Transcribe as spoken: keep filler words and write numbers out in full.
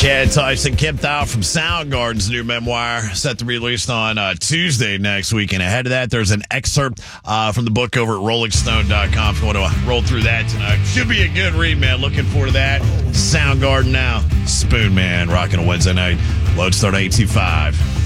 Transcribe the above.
Chad Tyson, Kip Thao from Soundgarden's new memoir set to be released on uh, Tuesday next week. And ahead of that, there's an excerpt uh, from the book over at rolling stone dot com if you want to roll through that tonight. Should be a good read, man. Looking forward to that. Soundgarden now. Spoon Man rocking a Wednesday night. Lodestar eight two five.